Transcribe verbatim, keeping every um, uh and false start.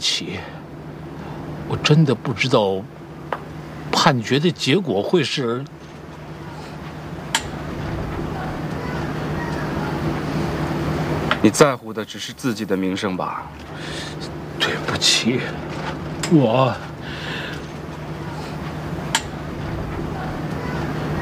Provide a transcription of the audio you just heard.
起，我真的不知道判决的结果会是。 你在乎的只是自己的名声吧？ 对不起，我。